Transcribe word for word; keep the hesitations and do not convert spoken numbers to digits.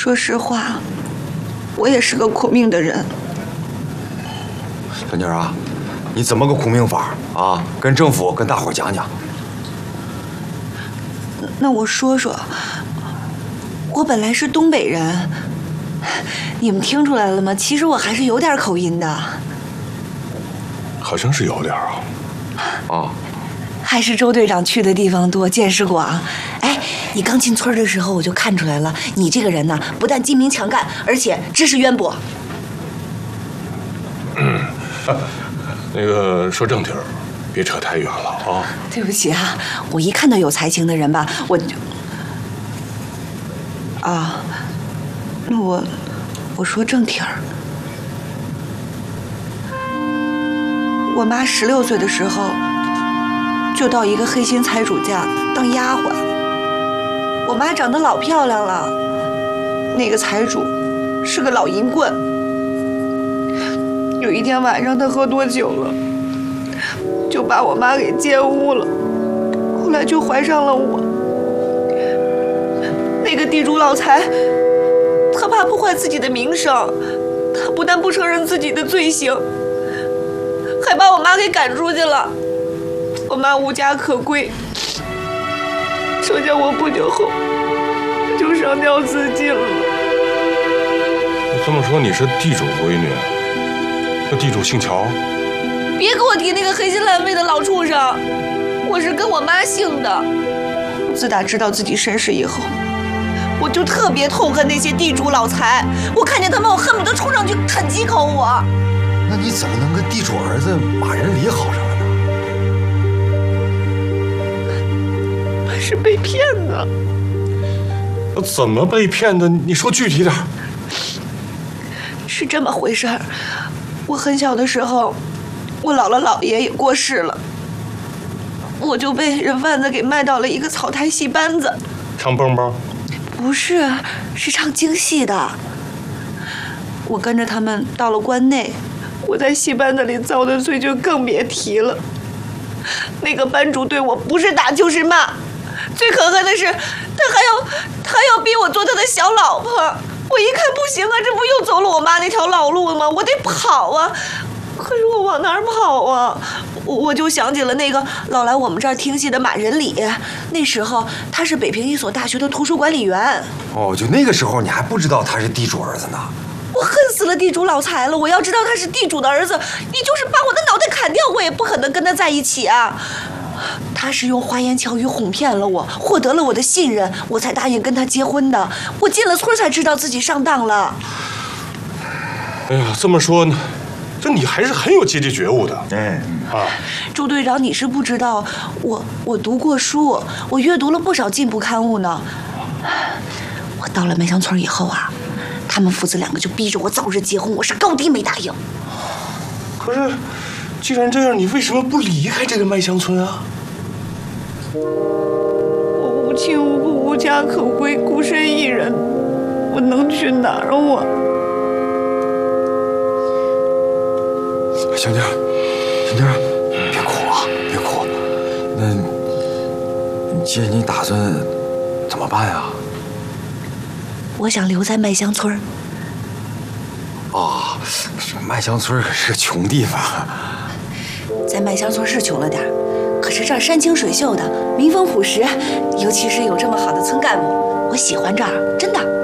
说实话，我也是个苦命的人。 小妮儿啊，你怎么个苦命法啊？跟政府、跟大伙讲讲。 那我说说，我本来是东北人，你们听出来了吗？其实我还是有点口音的。 好像是有点啊。 哦。 还是周队长去的地方多，见识广。哎，你刚进村的时候我就看出来了，你这个人呢，不但精明强干，而且知识渊博。 嗯，那个说正题儿，别扯太远了啊。 对不起啊，我一看到有才情的人吧，我就……啊，那我我说正题儿。我妈十六岁的时候，就到一个黑心财主家当丫鬟。我妈长得老漂亮了，那个财主是个老淫棍。有一天晚上，他喝多酒了，就把我妈给奸污了，后来就怀上了我。那个地主老财，他怕破坏自己的名声，他不但不承认自己的罪行，还把我妈给赶出去了。我妈无家可归，生下我不久后就上吊自尽了。 这么说你是地主闺女？那地主姓乔？ 别给我提那个黑心烂肺的老畜生，我是跟我妈姓的。自打知道自己身世以后，我就特别痛恨那些地主老财，我看见他们，我恨不得冲上去啃几口我。 那你怎么能跟地主儿子马仁礼好上了呢？ 我是被骗的。 怎么被骗的？你说具体点。 是这么回事儿，我很小的时候，我姥姥姥爷也过世了，我就被人贩子给卖到了一个草台戏班子。 唱蹦蹦？ 不是，是唱京戏的。我跟着他们到了关内，我在戏班子里遭的罪就更别提了。那个班主对我不是打就是骂，最可恨的是，他还要他还要逼我做他的小老婆。我一看不行啊，这不又走了我妈那条老路了吗？我得跑啊！可是我往哪儿跑啊？我我就想起了那个老来我们这儿听戏的马仁礼，那时候他是北平一所大学的图书管理员。 哦，就那个时候你还不知道他是地主儿子呢。 我恨死了地主老财了！我要知道他是地主的儿子，你就是把我的脑袋砍掉，我也不可能跟他在一起啊！他是用花言巧语哄骗了我，获得了我的信任，我才答应跟他结婚的。我进了村才知道自己上当了。 哎呀，这么说呢，这你还是很有阶级觉悟的。 哎， 啊， 周队长，你是不知道，我我读过书，我阅读了不少进步刊物呢。我到了麦乡村以后啊，他们父子两个就逼着我早日结婚，我是高低没答应。 可是，既然这样，你为什么不离开这个麦乡村啊？ 我无亲无故，无家可归，孤身一人，我能去哪儿啊？我小妮儿，小妮儿，别哭啊，别哭。那，姐，你打算怎么办呀？ 我想留在麦乡村。 啊，麦乡村可是个穷地方。 在麦乡村是穷了点，可是这儿山清水秀的，民风朴实，尤其是有这么好的村干部，我喜欢这儿，真的。